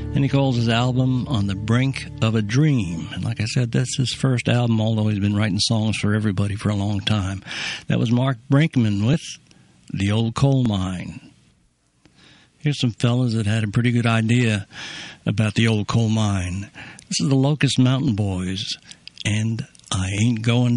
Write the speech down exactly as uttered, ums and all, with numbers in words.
And he calls his album On the Brink of a Dream. And like I said, that's his first album, although he's been writing songs for everybody for a long time. That was Mark Brinkman with The Old Coal Mine. Here's some fellas that had a pretty good idea about the old coal mine. This is the Locust Mountain Boys, and I Ain't Going